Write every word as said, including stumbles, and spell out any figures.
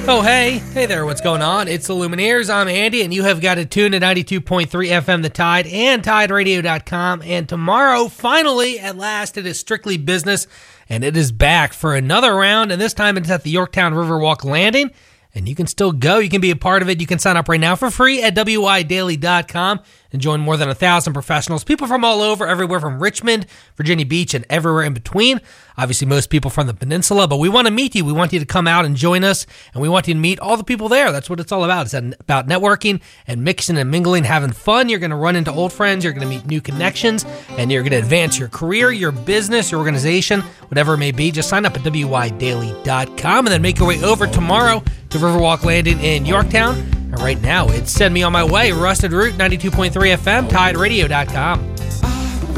Oh, hey. Hey there, what's going on? It's the Lumineers. I'm Andy, and you have got it tuned to ninety-two point three F M The Tide and Tide Radio dot com. And tomorrow, finally, at last, it is Strictly Business, and it is back for another round, and this time it's at the Yorktown Riverwalk Landing. And you can still go. You can be a part of it. You can sign up right now for free at W I Daily dot com and join more than a thousand professionals, people from all over, everywhere from Richmond, Virginia Beach, and everywhere in between. Obviously, most people from the peninsula, but we want to meet you. We want you to come out and join us, and we want you to meet all the people there. That's what it's all about. It's about networking and mixing and mingling, having fun. You're going to run into old friends. You're going to meet new connections, and you're going to advance your career, your business, your organization, whatever it may be. Just sign up at W I Daily dot com and then make your way over tomorrow to Riverwalk Landing in Yorktown. And right now, it's Send Me On My Way, Rusted Route, ninety-two point three F M, Tide Radio dot com.